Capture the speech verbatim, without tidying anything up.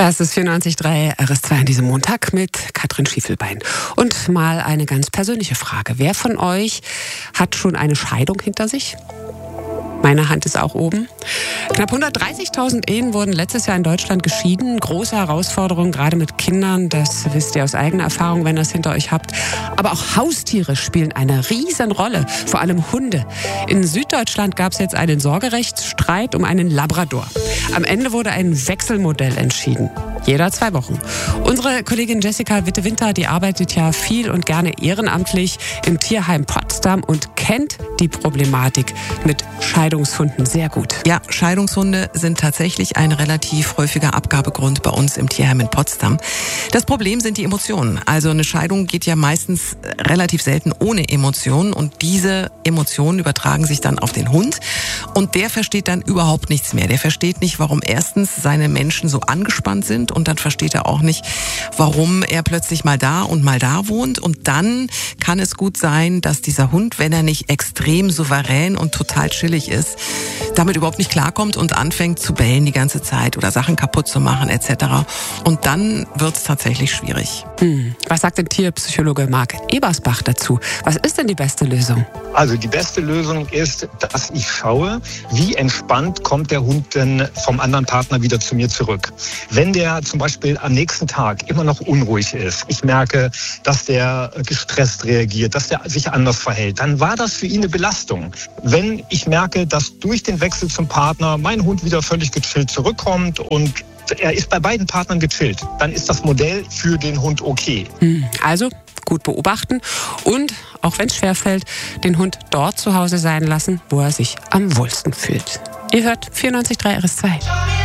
Das ist vierundneunzig Komma drei R S zwei an diesem Montag mit Katrin Schiefelbein. Und mal eine ganz persönliche Frage. Wer von euch hat schon eine Scheidung hinter sich? Meine Hand ist auch oben. Knapp hundertdreißigtausend Ehen wurden letztes Jahr in Deutschland geschieden. Große Herausforderung, gerade mit Kindern. Das wisst ihr aus eigener Erfahrung, wenn ihr es hinter euch habt. Aber auch Haustiere spielen eine riesen Rolle. Vor allem Hunde. In Süddeutschland gab es jetzt einen Sorgerechtsstreit um einen Labrador. Am Ende wurde ein Wechselmodell entschieden. Jeder zwei Wochen. Unsere Kollegin Jessica Witte-Winter, die arbeitet ja viel und gerne ehrenamtlich im Tierheim Potsdam und kennt die Problematik mit Scheidungshunden sehr gut. Ja, Scheidungshunde sind tatsächlich ein relativ häufiger Abgabegrund bei uns im Tierheim in Potsdam. Das Problem sind die Emotionen. Also eine Scheidung geht ja meistens relativ selten ohne Emotionen und diese Emotionen übertragen sich dann auf den Hund und der versteht dann überhaupt nichts mehr. Der versteht nicht, warum erstens seine Menschen so angespannt sind und dann versteht er auch nicht, warum er plötzlich mal da und mal da wohnt. Und dann kann es gut sein, dass dieser Hund, wenn er nicht extrem souverän und total chillig ist, damit überhaupt nicht klarkommt und anfängt zu bellen die ganze Zeit oder Sachen kaputt zu machen et cetera. Und dann wird es tatsächlich schwierig. Hm. Was sagt denn Tierpsychologe Marc Ebersbach dazu? Was ist denn die beste Lösung? Also die beste Lösung ist, dass ich schaue, wie entspannt kommt der Hund denn vom anderen Partner wieder zu mir zurück. Wenn der zum Beispiel am nächsten Tag immer noch unruhig ist, ich merke, dass der gestresst reagiert, dass der sich anders verhält, dann war das für ihn eine Belastung. Wenn ich merke, dass durch den Wechsel zum Partner mein Hund wieder völlig gechillt zurückkommt und er ist bei beiden Partnern gechillt, dann ist das Modell für den Hund okay. Also gut beobachten und, auch wenn es schwerfällt, den Hund dort zu Hause sein lassen, wo er sich am wohlsten fühlt. Ihr hört vierundneunzig Komma drei R S zwei.